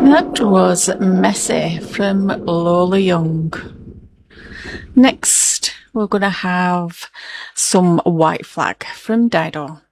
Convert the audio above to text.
That was Messy from Lola Young. Next, we're going to have some White Flag from Dido.